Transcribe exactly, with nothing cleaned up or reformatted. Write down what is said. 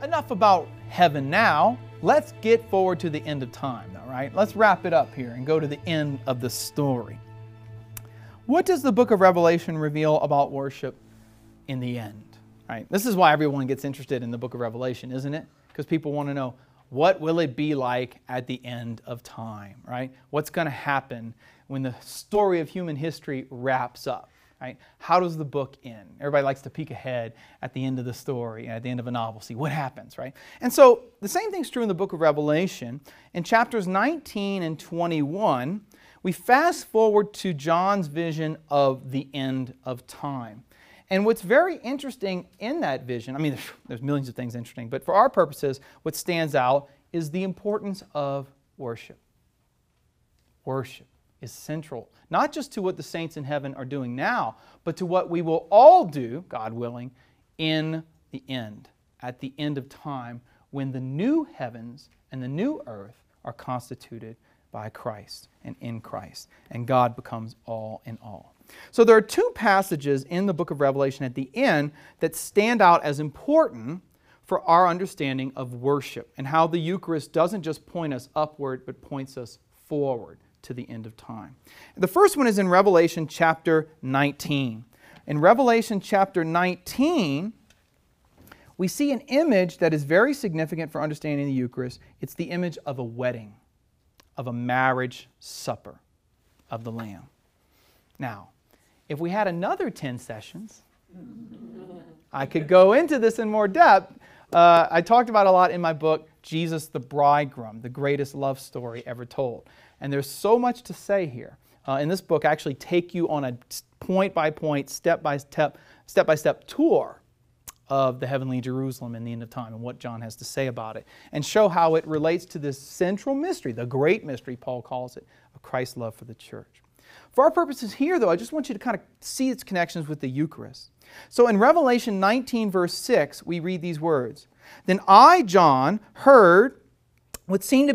enough about heaven now. Let's get forward to the end of time, all right? Let's wrap it up here and go to the end of the story. What does the book of Revelation reveal about worship in the end? Right? This is why everyone gets interested in the book of Revelation, isn't it? Because people want to know, what will it be like at the end of time, right? What's going to happen when the story of human history wraps up, right? How does the book end? Everybody likes to peek ahead at the end of the story, at the end of a novel, see what happens, right? And so the same thing's true in the book of Revelation. In chapters nineteen and twenty-one, we fast forward to John's vision of the end of time. And what's very interesting in that vision, I mean, there's, there's millions of things interesting, but for our purposes, what stands out is the importance of worship. Worship is central, not just to what the saints in heaven are doing now, but to what we will all do, God willing, in the end, at the end of time, when the new heavens and the new earth are constituted by Christ and in Christ, and God becomes all in all. So there are two passages in the book of Revelation at the end that stand out as important for our understanding of worship and how the Eucharist doesn't just point us upward, but points us forward to the end of time. The first one is in Revelation chapter nineteen. In Revelation chapter nineteen, we see an image that is very significant for understanding the Eucharist. It's the image of a wedding, of a marriage supper of the Lamb. Now, if we had another ten sessions, I could go into this in more depth. Uh, I talked about a lot in my book, Jesus the Bridegroom, the greatest love story ever told. And there's so much to say here. Uh, in this book, I actually take you on a point-by-point, step-by-step, step-by-step tour of the heavenly Jerusalem in the end of time and what John has to say about it, and show how it relates to this central mystery, the great mystery, Paul calls it, of Christ's love for the church. For our purposes here, though, I just want you to kind of see its connections with the Eucharist. So in Revelation nineteen, verse six, we read these words, "Then I, John, heard what seemed to